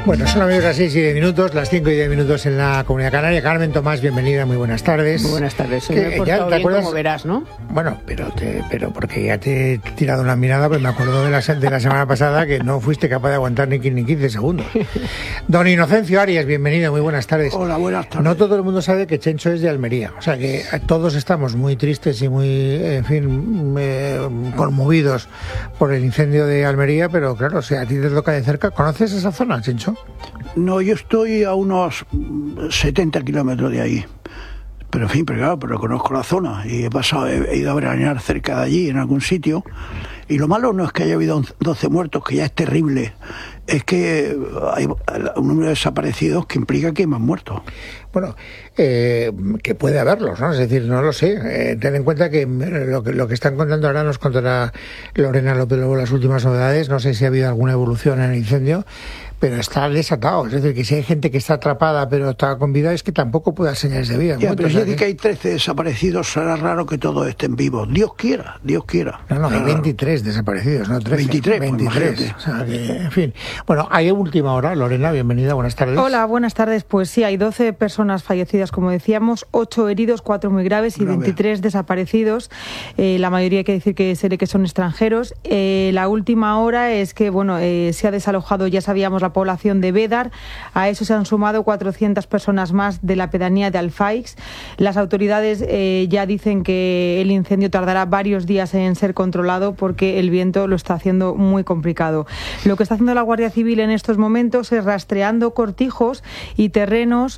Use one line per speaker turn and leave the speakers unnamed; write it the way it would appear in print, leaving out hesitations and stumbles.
Bueno, son amigos las 6 y 10 minutos, las 5 y 10 minutos en la Comunidad Canaria. Carmen Tomás, bienvenida, muy buenas tardes.
Muy buenas tardes. Me he portado bien, como verás, ¿no?
Bueno, pero porque ya te he tirado una mirada, pues me acuerdo de la semana pasada que no fuiste capaz de aguantar ni 15 segundos. Don Inocencio Arias, bienvenido, muy buenas tardes.
Hola, buenas tardes.
No todo el mundo sabe que Chencho es de Almería, o sea que todos estamos muy tristes y muy, en fin, conmovidos por el incendio de Almería, pero claro, o sea, a ti te toca de cerca. ¿Conoces esa zona, Chencho?
No, yo estoy a unos 70 kilómetros de ahí. Pero en fin, pero conozco la zona y he ido a veranear cerca de allí, en algún sitio. Y lo malo no es que haya habido 12 muertos, que ya es terrible. Es que hay un número de desaparecidos que implica que hay más muertos.
Bueno, que puede haberlos, ¿no? Es decir, no lo sé. Ten en cuenta que lo que están contando ahora nos contará Lorena López Lobo las últimas novedades. No sé si ha habido alguna evolución en el incendio, pero está desatado. Es decir, que si hay gente que está atrapada pero está con vida, es que tampoco puede dar señales de vida.
Ya, pero si dice que hay 13 desaparecidos, será raro que todos estén vivos. Dios quiera.
No, hay 23 desaparecidos, no 13. 23.
Pues,
o sea que, en fin. Bueno, hay última hora. Lorena, bienvenida, buenas tardes.
Hola, buenas tardes. Pues sí, hay 12 personas fallecidas, como decíamos, 8 heridos, 4 muy graves y 23 desaparecidos. La mayoría hay que decir que se ve que son extranjeros. La última hora es que, se ha desalojado, ya sabíamos, la población de Bédar. A eso se han sumado 400 personas más de la pedanía de Alfaix. Las autoridades ya dicen que el incendio tardará varios días en ser controlado porque el viento lo está haciendo muy complicado. Lo que está haciendo la Guardia Civil en estos momentos es rastreando cortijos y terrenos